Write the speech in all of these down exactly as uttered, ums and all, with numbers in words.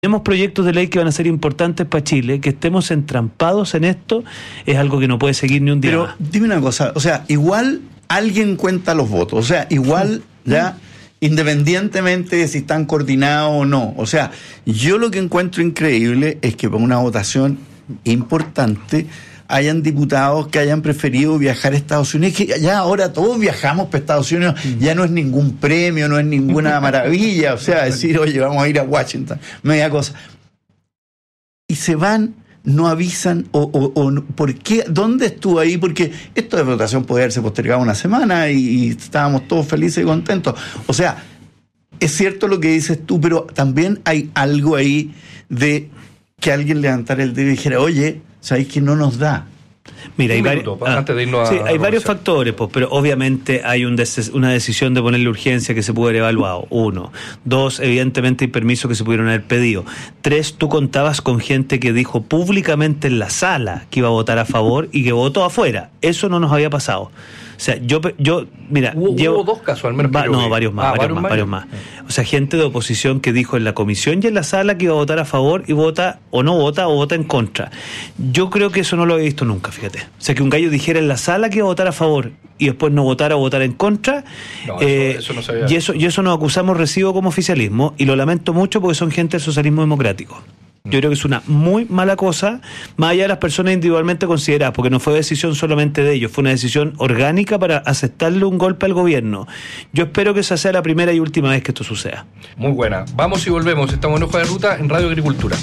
Tenemos proyectos de ley que van a ser importantes para Chile, que estemos entrampados en esto es algo que no puede seguir ni un día Pero más. Dime una cosa, o sea, igual alguien cuenta los votos, o sea, igual ya, independientemente de si están coordinados o no, o sea, yo lo que encuentro increíble es que para una votación importante hayan diputados que hayan preferido viajar a Estados Unidos, que ya ahora todos viajamos para Estados Unidos, ya no es ningún premio, no es ninguna maravilla, o sea, decir, oye, vamos a ir a Washington, media cosa. Y se van, no avisan, o, o, o ¿por qué? ¿Dónde estuvo ahí? Porque esto de votación puede haberse postergado una semana y, y estábamos todos felices y contentos. O sea, es cierto lo que dices tú, pero también hay algo ahí de que alguien levantara el dedo y dijera, oye, ¿sabéis que no nos da? Mira, hay, minuto, vari- antes de irnos sí, a, hay a varios factores, pues, pero obviamente hay un des- una decisión de ponerle urgencia que se pudo haber evaluado. Uno. Dos, evidentemente hay permisos que se pudieron haber pedido. Tres, tú contabas con gente que dijo públicamente en la sala que iba a votar a favor y que votó afuera. Eso no nos había pasado. O sea, yo, yo mira... Hubo, llevo, hubo dos casos, al menos. Va, que yo no, vi. varios más, Ah, varios, más, varios más. O sea, gente de oposición que dijo en la comisión y en la sala que iba a votar a favor y vota, o no vota, o vota en contra. Yo creo que eso no lo he visto nunca, fíjate. O sea, que un gallo dijera en la sala que iba a votar a favor y después no votara o votar en contra, No, eh, eso, eso no sabía. y eso, y eso nos acusamos recibo como oficialismo, y lo lamento mucho porque son gente del socialismo democrático. Yo creo que es una muy mala cosa, más allá de las personas individualmente consideradas, porque no fue decisión solamente de ellos, fue una decisión orgánica para aceptarle un golpe al gobierno. Yo espero que esa sea la primera y última vez que esto suceda. Muy buena. Vamos y volvemos. Estamos en Hoja de Ruta en Radio Agricultura.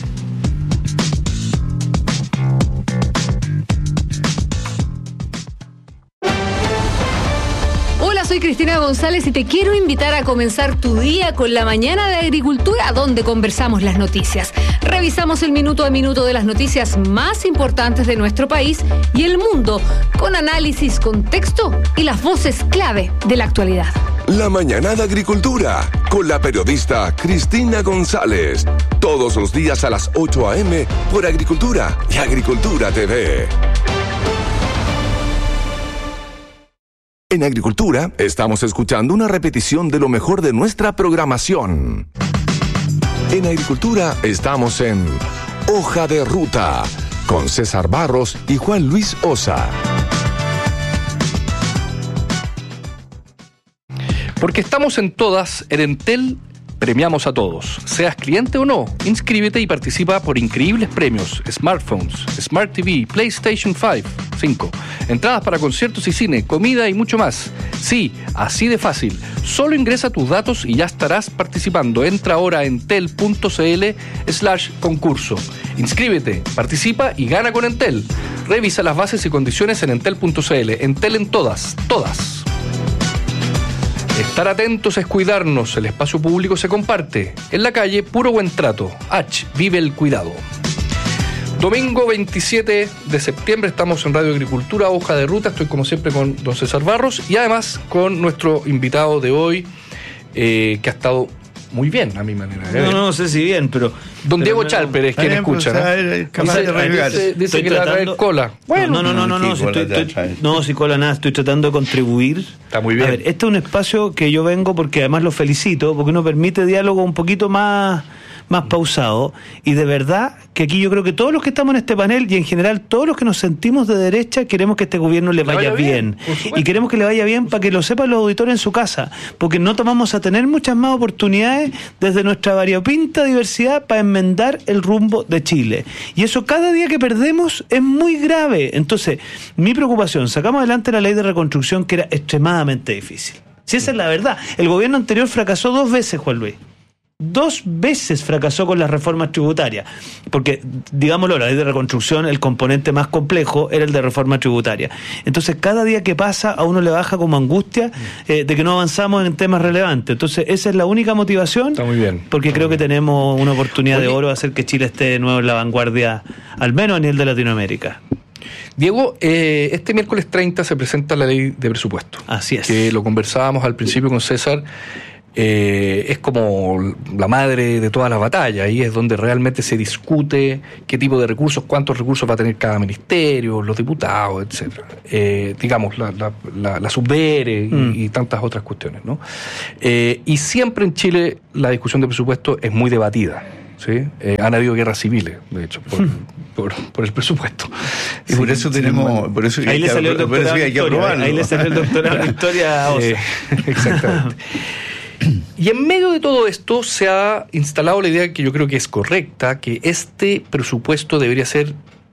Soy Cristina González y te quiero invitar a comenzar tu día con la mañana de Agricultura, donde conversamos las noticias. Revisamos el minuto a minuto de las noticias más importantes de nuestro país y el mundo, con análisis, contexto y las voces clave de la actualidad. La mañana de Agricultura, con la periodista Cristina González. Todos los días a las ocho a.m. por Agricultura y Agricultura T V. En Agricultura, estamos escuchando una repetición de lo mejor de nuestra programación. En Agricultura, estamos en Hoja de Ruta, con César Barros y Juan Luis Osa. Porque estamos en todas, en Entel premiamos a todos. Seas cliente o no, inscríbete y participa por increíbles premios: smartphones, Smart T V, PlayStation cinco, entradas para conciertos y cine, comida y mucho más. Sí, así de fácil. Solo ingresa tus datos y ya estarás participando. Entra ahora a entel.cl slash concurso. Inscríbete, participa y gana con Entel. Revisa las bases y condiciones en entel.cl. Entel en todas, todas. Estar atentos es cuidarnos. El espacio público se comparte. En la calle, puro buen trato. H, vive el cuidado. Domingo veintisiete de septiembre, estamos en Radio Agricultura, Hoja de Ruta. Estoy como siempre con don César Barros y además con nuestro invitado de hoy, eh, que ha estado muy bien a mi manera. ¿eh? No, no sé si bien, pero... Don pero Diego no, Chalper es quien escucha, ¿no? Es capaz Dice, de arreglar. dice, dice Estoy que le va a traer tratando- cola. Bueno, no, no, no, no, no, no, si cola estoy- ya estoy- traes. no, si cola nada, estoy tratando de contribuir. Está muy bien. A ver, este es un espacio que yo vengo porque además lo felicito, porque uno permite diálogo un poquito más, más pausado, y de verdad que aquí yo creo que todos los que estamos en este panel y en general todos los que nos sentimos de derecha queremos que este gobierno le Le vaya, vaya bien, bien, por supuesto. y queremos que le vaya bien para que lo sepan los auditores en su casa, porque no tomamos a tener muchas más oportunidades desde nuestra variopinta diversidad para enmendar el rumbo de Chile, y eso cada día que perdemos es muy grave. Entonces, mi preocupación, sacamos adelante la ley de reconstrucción, que era extremadamente difícil. Si esa es la verdad, el gobierno anterior fracasó dos veces, Juan Luis. Dos veces fracasó con las reformas tributarias, porque, digámoslo, la ley de reconstrucción, el componente más complejo era el de reforma tributaria. Entonces, cada día que pasa a uno le baja como angustia eh, de que no avanzamos en temas relevantes. Entonces, esa es la única motivación. Está muy bien. Porque Está creo muy que bien. tenemos una oportunidad Oye, de oro de hacer que Chile esté de nuevo en la vanguardia, al menos a nivel de Latinoamérica. Diego, eh, este miércoles treinta se presenta la ley de presupuesto. Así es. Que lo conversábamos al principio con César. Eh, es como la madre de todas las batallas. Ahí es donde realmente se discute qué tipo de recursos, cuántos recursos va a tener cada ministerio, los diputados, etcétera. Eh, digamos, la, la, la, la subvere Mm. y, y tantas otras cuestiones, ¿no? Eh, y siempre en Chile la discusión de presupuesto es muy debatida. ¿sí? Eh, han habido guerras civiles, de hecho, por, por, por el presupuesto. Y por eso tenemos... Por eso ahí le salió el doctorado en historia. Ahí le salió el doctorado en historia a Osa. Eh, exactamente. Y en medio de todo esto se ha instalado la idea que yo creo que es correcta, que este presupuesto debería ser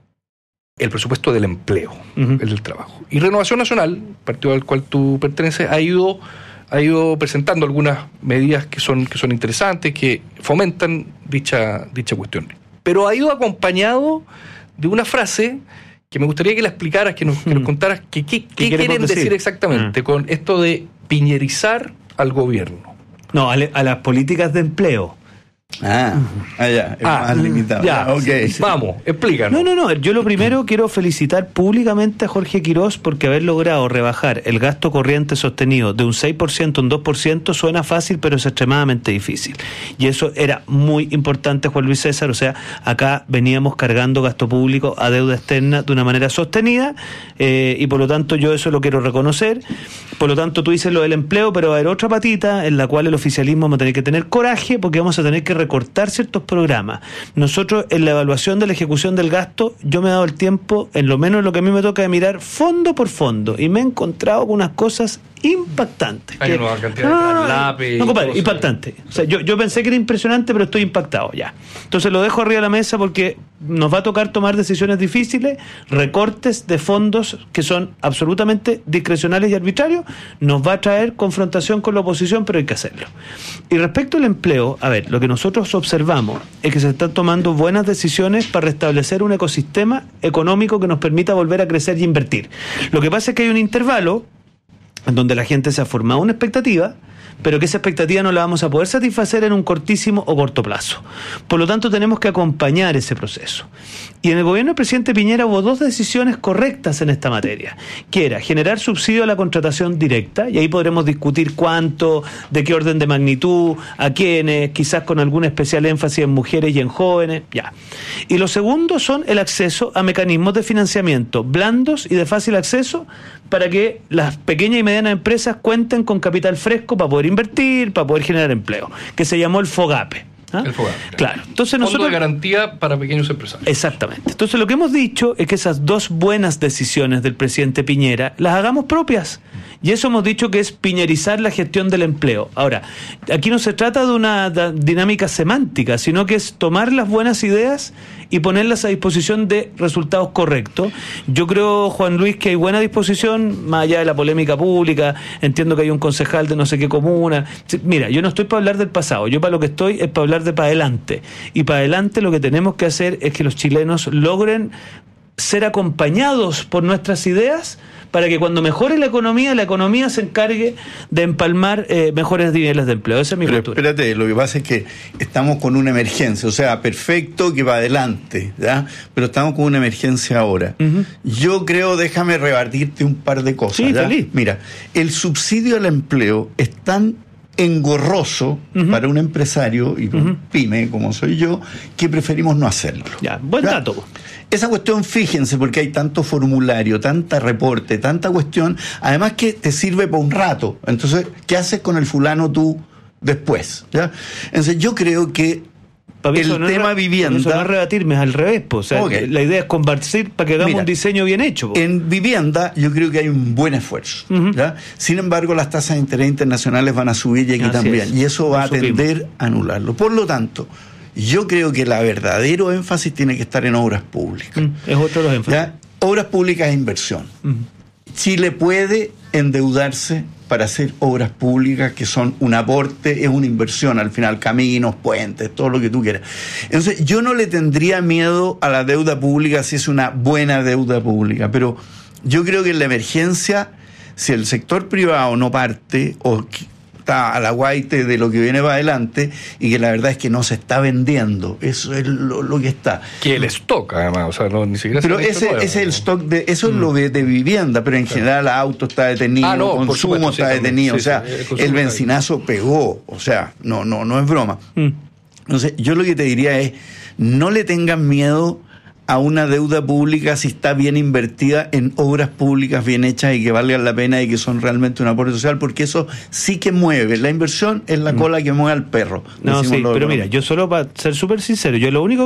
el presupuesto del empleo, uh-huh. el del trabajo. Y Renovación Nacional, partido al cual tú perteneces, ha ido, ha ido presentando algunas medidas que son, que son interesantes, que fomentan dicha, dicha cuestión. Pero ha ido acompañado de una frase que me gustaría que la explicaras, que nos, que nos contaras que, que, qué, qué quieren decir, decir exactamente uh-huh. con esto de piñerizar al gobierno. No, a, le, a las políticas de empleo. Ah, ah, ya, es ah, más limitado. Ya, okay. Vamos, explícanos. No, no, no, yo lo primero quiero felicitar públicamente a Jorge Quirós porque haber logrado rebajar el gasto corriente sostenido de un seis por ciento a un dos por ciento suena fácil, pero es extremadamente difícil. Y eso era muy importante, Juan Luis César, o sea, acá veníamos cargando gasto público a deuda externa de una manera sostenida, eh, y por lo tanto yo eso lo quiero reconocer. Por lo tanto tú dices lo del empleo, pero va a haber otra patita en la cual el oficialismo va a tener que tener coraje porque vamos a tener que recortar ciertos programas. Nosotros en la evaluación de la ejecución del gasto, yo me he dado el tiempo, en lo menos lo que a mí me toca, de mirar fondo por fondo, y me he encontrado con unas cosas impactantes. Hay que, una cantidad no, no, de lápiz. No, compadre, impactante. O sea, yo, yo pensé que era impresionante, pero estoy impactado ya. Entonces lo dejo arriba de la mesa porque nos va a tocar tomar decisiones difíciles, recortes de fondos que son absolutamente discrecionales y arbitrarios, nos va a traer confrontación con la oposición, pero hay que hacerlo. Y respecto al empleo, a ver, lo que nosotros observamos es que se están tomando buenas decisiones para restablecer un ecosistema económico que nos permita volver a crecer y invertir. Lo que pasa es que hay un intervalo en donde la gente se ha formado una expectativa, pero que esa expectativa no la vamos a poder satisfacer en un cortísimo o corto plazo. Por lo tanto, tenemos que acompañar ese proceso. Y en el gobierno del presidente Piñera hubo dos decisiones correctas en esta materia, que era generar subsidio a la contratación directa, y ahí podremos discutir cuánto, de qué orden de magnitud, a quiénes, quizás con algún especial énfasis en mujeres y en jóvenes, ya. Y lo segundo son el acceso a mecanismos de financiamiento blandos y de fácil acceso para que las pequeñas y medianas empresas cuenten con capital fresco para poder invertir, para poder generar empleo, que se llamó el FOGAPE. ¿Ah? El FOGAPE. Claro. Entonces Fondo nosotros, de garantía para pequeños empresarios. Exactamente. Entonces lo que hemos dicho es que esas dos buenas decisiones del presidente Piñera las hagamos propias. Y eso hemos dicho que es piñerizar la gestión del empleo. Ahora, aquí no se trata de una da, dinámica semántica, sino que es tomar las buenas ideas y ponerlas a disposición de resultados correctos. Yo creo, Juan Luis, que hay buena disposición, más allá de la polémica pública. Entiendo que hay un concejal de no sé qué comuna. Mira, yo no estoy para hablar del pasado, yo para lo que estoy es para hablar de para adelante. Y para adelante lo que tenemos que hacer es que los chilenos logren ser acompañados por nuestras ideas para que cuando mejore la economía, la economía se encargue de empalmar eh, mejores niveles de empleo. Esa es mi Pero postura. Espérate, lo que pasa es que estamos con una emergencia, o sea, perfecto que va adelante, ¿ya? Pero estamos con una emergencia ahora. Uh-huh. Yo creo, déjame rebatirte un par de cosas. Sí, ¿ya? feliz. Mira, el subsidio al empleo es tan engorroso uh-huh. para un empresario y un uh-huh. pyme como soy yo, que preferimos no hacerlo. Ya, buen ¿Ya? dato. Esa cuestión, fíjense, porque hay tanto formulario, tanta reporte, tanta cuestión, además que te sirve por un rato. Entonces, ¿qué haces con el fulano tú después? ¿Ya? Entonces, yo creo que el eso no tema es, vivienda... Eso no es rebatirme, es al revés. Po. O sea, okay. La idea es compartir para que hagamos Mira, un diseño bien hecho. Po. En vivienda yo creo que hay un buen esfuerzo. Uh-huh. ¿Ya? Sin embargo, las tasas de interés internacionales van a subir y aquí Así también. Es. Y eso va Lo a tender supimos. a anularlo. Por lo tanto, yo creo que el verdadero énfasis tiene que estar en obras públicas. Mm, es otro de los énfasis. ¿Ya? Obras públicas es inversión. Uh-huh. Chile puede endeudarse para hacer obras públicas que son un aporte, es una inversión, al final caminos, puentes, todo lo que tú quieras. Entonces, yo no le tendría miedo a la deuda pública si es una buena deuda pública, pero yo creo que en la emergencia, si el sector privado no parte o está a la guaite de lo que viene para adelante, y que la verdad es que no se está vendiendo, eso es lo, lo que está. Que el stock, además, o sea, no, ni siquiera pero ese, ese es el stock de, eso mm. es lo de, de vivienda, pero en claro. general el auto está detenido, ah, no, el consumo supuesto, está sí, detenido, sí, o sea, sí, el, el benzinazo pegó, o sea, no, no, no es broma. Mm. Entonces, yo lo que te diría es, no le tengan miedo a una deuda pública si está bien invertida en obras públicas bien hechas y que valgan la pena y que son realmente un aporte social, porque eso sí que mueve. La inversión es la cola que mueve al perro. No, sí, pero económicos. mira, yo solo para ser súper sincero, yo lo único